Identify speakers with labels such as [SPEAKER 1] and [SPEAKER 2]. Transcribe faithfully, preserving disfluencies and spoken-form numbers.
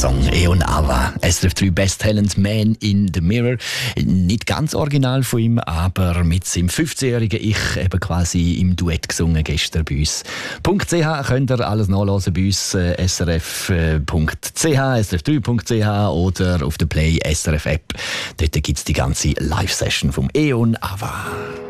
[SPEAKER 1] Song Eon Ava, S R F drei Best Talent Man in the Mirror. Nicht ganz original von ihm, aber mit seinem fünfzehnjährigen Ich eben quasi im Duett gesungen gestern bei uns. .ch könnt ihr alles nachlesen bei uns, äh, S R F Punkt C H, S R F drei Punkt C H oder auf der Play S R F App. Dort gibt es die ganze Live-Session vom Eon Ava.